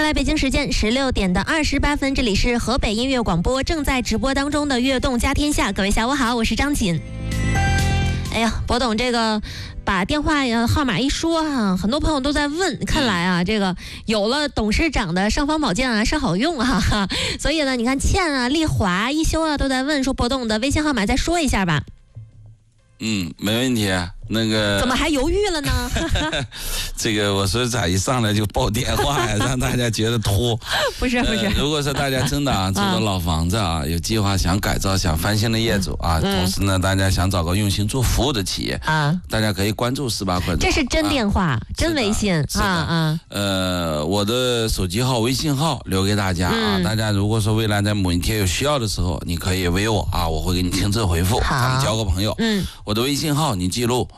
来北京时间16:28，这里是河北音乐广播正在直播当中的悦动家天下，各位下午好，我是张锦。哎呀，博董这个把电话号码一说啊，很多朋友都在问，看来啊，这个有了董事长的尚方宝剑啊是好用啊，所以呢，你看倩啊、丽华、一休啊都在问说博董的微信号码再说一下吧。 没问题。那个怎么还犹豫了呢？ 这个我说咋一上来就报电话呀，让大家觉得拖。 不是， 如果说大家真的住的老房子啊，有计划想改造、想翻新的业主啊，同时呢，大家想找个用心做服务的企业啊，大家可以关注48块。 这是真电话、真微信啊。 我的手机号、微信号留给大家啊，大家如果说未来在某一天有需要的时候，你可以微我啊，我会给你亲自回复，咱们交个朋友。我的微信号你记录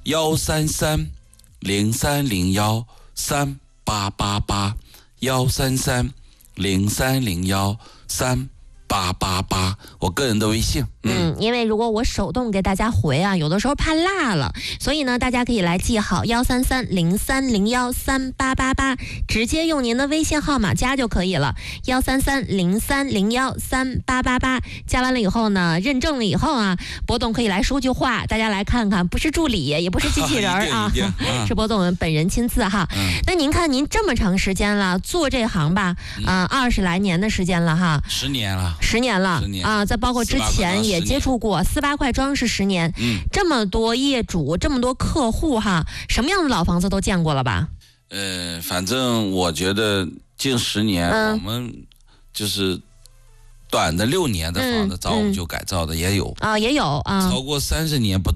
13303013888，13303013888，我个人的微信。 因为如果我手动给大家回啊，有的时候怕落了，所以呢，大家可以来记好13303013888，直接用您的微信号码加就可以了。13303013888，加完了以后呢，认证了以后啊，博董可以来说句话，大家来看看，不是助理，也不是机器人啊，是博董本人亲自哈。那您看，您这么长时间了，做这行吧，20来年的时间了哈 ，10年了啊，再包括之前也接触过48块庄是10年，这么多业主，这么多客户哈，什么样的老房子都见过了吧？ 反正我觉得近10年，我们就是短的6年的房子，找我们就改造的也有啊，也有啊， 超过30年不